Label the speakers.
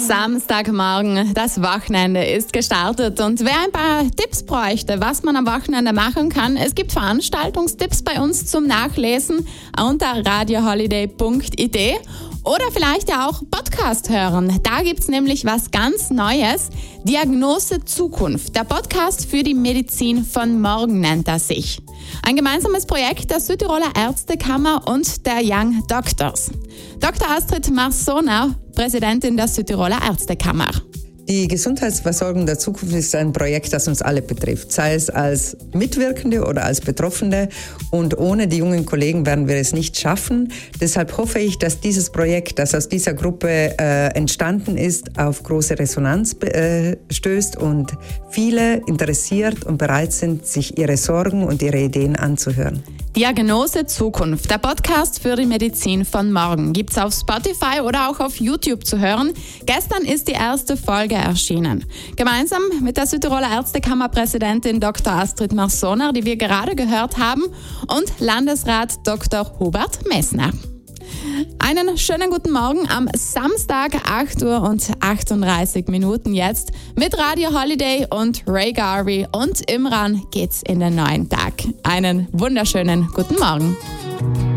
Speaker 1: Samstagmorgen, das Wochenende ist gestartet und wer ein paar Tipps bräuchte, was man am Wochenende machen kann, es gibt Veranstaltungstipps bei uns zum Nachlesen unter radioholiday.it oder vielleicht ja auch Podcast hören. Da gibt's nämlich was ganz Neues, Diagnose Zukunft, der Podcast für die Medizin von morgen nennt er sich. Ein gemeinsames Projekt der Südtiroler Ärztekammer und der Young Doctors. Dr. Astrid Marsoner, Präsidentin der Südtiroler Ärztekammer.
Speaker 2: Die Gesundheitsversorgung der Zukunft ist ein Projekt, das uns alle betrifft, sei es als Mitwirkende oder als Betroffene. Und ohne die jungen Kollegen werden wir es nicht schaffen. Deshalb hoffe ich, dass dieses Projekt, das aus dieser Gruppe entstanden ist, auf große Resonanz stößt und viele interessiert und bereit sind, sich ihre Sorgen und ihre Ideen anzuhören.
Speaker 1: Diagnose Zukunft, der Podcast für die Medizin von morgen, gibt's auf Spotify oder auch auf YouTube zu hören. Gestern ist die erste Folge erschienen. Gemeinsam mit der Südtiroler Ärztekammerpräsidentin Dr. Astrid Marsoner, die wir gerade gehört haben, und Landesrat Dr. Hubert Messner. Einen schönen guten Morgen am Samstag, 8:38 jetzt. Mit Radio Holiday und Ray Garvey und Imran geht's in den neuen Tag. Einen wunderschönen guten Morgen.